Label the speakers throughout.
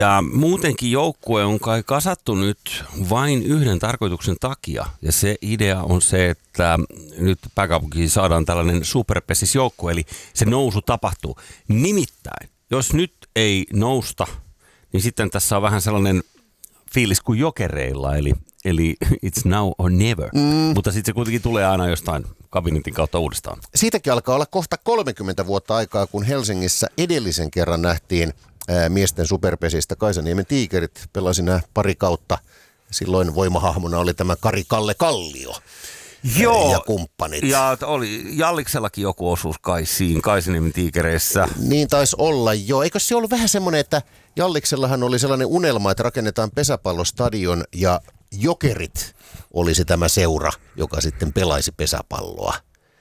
Speaker 1: Ja muutenkin joukkue on kai kasattu nyt vain yhden tarkoituksen takia. Ja se idea on se, että nyt pääkaupunkiin saadaan tällainen superpesisjoukkue, eli se nousu tapahtuu. Nimittäin, jos nyt ei nousta, niin sitten tässä on vähän sellainen fiilis kuin Jokereilla, eli it's now or never. Mutta sitten se kuitenkin tulee aina jostain kabinetin kautta uudestaan.
Speaker 2: Siitäkin alkaa olla kohta 30 vuotta aikaa, kun Helsingissä edellisen kerran nähtiin miesten superpesistä. Kaisaniemen Tiikerit pelasi nämä pari kautta. Silloin voimahahmona oli tämä Kari-Kalle Kallio.
Speaker 1: Joo,
Speaker 2: ja kumppanit.
Speaker 1: Ja oli Jalliksellakin joku osuus kai siinä Kaisaniemen Tiikereissä.
Speaker 2: Niin taisi olla jo. Eikö se ollut vähän semmoinen, että Jalliksellahan oli sellainen unelma, että rakennetaan pesäpallostadion ja Jokerit olisi tämä seura, joka sitten pelaisi pesäpalloa.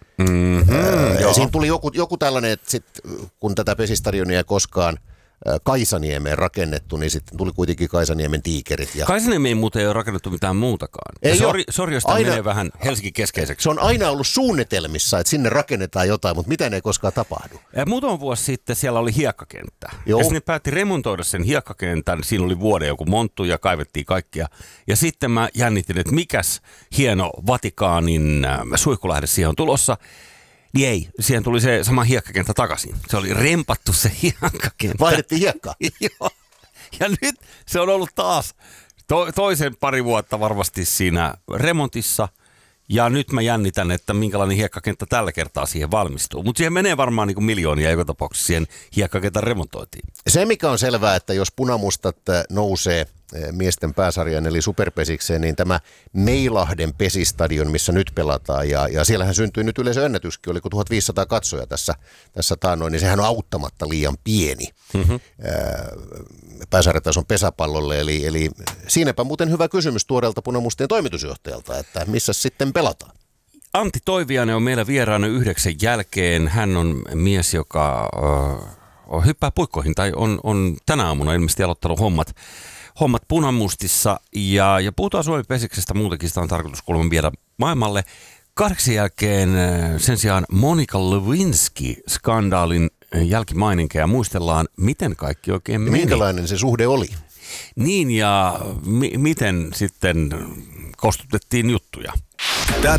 Speaker 2: Ja siinä tuli joku tällainen, että sit, kun tätä pesistadionia ei koskaan Kaisaniemeen rakennettu, niin sitten tuli kuitenkin Kaisaniemen Tiikerit. Ja
Speaker 1: Kaisaniemeen muuten ei ole rakennettu mitään muutakaan. Sori, jos tämä menee vähän Helsinki-keskeiseksi.
Speaker 2: Se on aina ollut suunnitelmissa, että sinne rakennetaan jotain, mutta mitään ei koskaan tapahdu.
Speaker 1: Muutama vuosi sitten siellä oli hiekkakenttä. Ja sinne päätti remontoida sen hiekkakentän. Siinä oli vuoden joku monttu ja kaivettiin kaikkia. Ja sitten mä jännitin, että mikäs hieno Vatikaanin suihkulähde siihen on tulossa. Niin ei, siihen tuli se sama hiekkakenttä takaisin. Se oli rempattu se hiekkakenttä.
Speaker 2: Vaihdettiin hiekkaa.
Speaker 1: Joo. Ja nyt se on ollut taas toisen pari vuotta varmasti siinä remontissa. Ja nyt mä jännitän, että minkälainen hiekkakenttä tällä kertaa siihen valmistuu. Mutta siihen menee varmaan niin kuin miljoonia joka tapauksessa siihen hiekkakentän remontointiin.
Speaker 2: Se mikä on selvää, että jos punamustat nousee miesten pääsarjan eli superpesikseen, niin tämä Meilahden pesistadion, missä nyt pelataan, ja siellähän syntyi nyt yleisöennätyskin, oliko 1500 katsoja tässä taannoin, niin sehän on auttamatta liian pieni pääsarjatason pesäpallolle, eli siinäpä muuten hyvä kysymys tuoreelta punamustien toimitusjohtajalta, että missä sitten pelataan?
Speaker 1: Antti Toiviainen on meillä vieraana 9 jälkeen. Hän on mies, joka hyppää puikkoihin, tai on tänä aamuna ilmeisesti aloittanut hommat punamustissa, ja puhutaan Suomen pesiksestä muutenkin, sitä on tarkoitus kuulemma viedä maailmalle. 8 jälkeen sen sijaan Monica Lewinsky-skandaalin jälkimaininkeja muistellaan, miten kaikki oikein meni.
Speaker 2: Minkälainen se suhde oli?
Speaker 1: Niin, ja miten sitten kostutettiin juttuja.